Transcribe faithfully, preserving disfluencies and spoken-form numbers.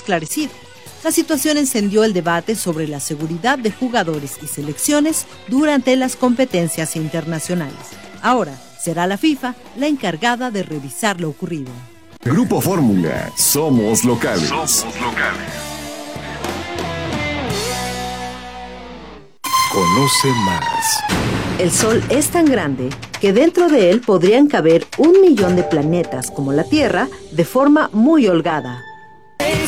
esclarecido. La situación encendió el debate sobre la seguridad de jugadores y selecciones durante las competencias internacionales. Ahora será la FIFA la encargada de revisar lo ocurrido. Grupo Fórmula, somos locales. Somos locales. Conoce más. El Sol es tan grande que dentro de él podrían caber un millón de planetas como la Tierra de forma muy holgada.